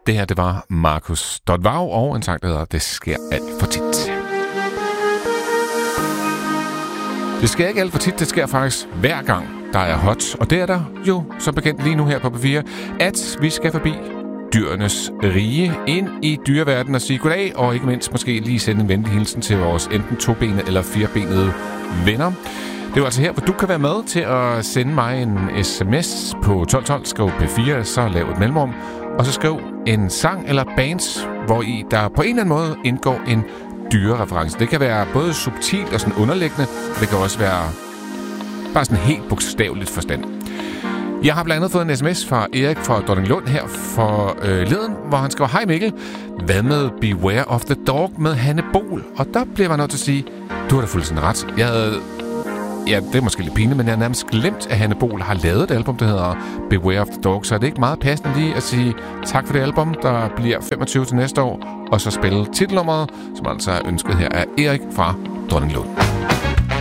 Det her, det var Markus Dodvau og en sang, der hedder Det sker alt for tit. Det sker ikke alt for tit, det sker faktisk hver gang, der er hot. Og det er der jo som bekendt lige nu her på P4, at vi skal forbi dyrenes rige, ind i dyreverdenen og sige goddag, og ikke mindst måske lige sende en venlig hilsen til vores enten tobenede eller firebenede venner. Det er jo altså her, hvor du kan være med til at sende mig en sms på 1212, skriv P4, så lav et mellemrum, og så skriv en sang eller bands, hvor i der på en eller anden måde indgår en dyrereference. Det kan være både subtilt og sådan underliggende, og det kan også være bare sådan helt bogstaveligt forstand. Jeg har blandt andet fået en sms fra Erik fra Dronninglund her for leden, hvor han skriver: Hej Mikkel, hvad med Beware of the Dog med Hanne Bol? Og der bliver jeg nødt til at sige, du har da fuldstændig ret. Ja, det er måske lidt pinligt, men jeg har nærmest glemt, at Hanne Bol har lavet et album, der hedder Beware of the Dog, så er det ikke meget passende lige at sige tak for det album, der bliver 25 til næste år, og så spille titelnummeret, som altså er ønsket her af Erik fra Dronninglund.